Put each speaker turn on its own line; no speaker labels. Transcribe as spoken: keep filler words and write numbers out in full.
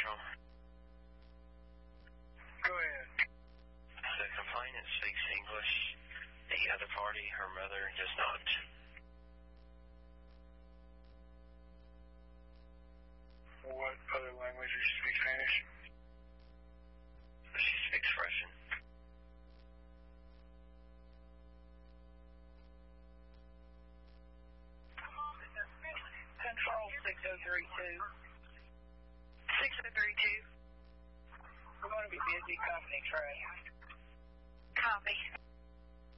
Central.
Go ahead.
The complainant speaks English. The other party, her mother, does not.
What other language? You speak Spanish?
She speaks Russian.
Control six oh three two.
six oh three two.
We're going to be busy company train.
Copy.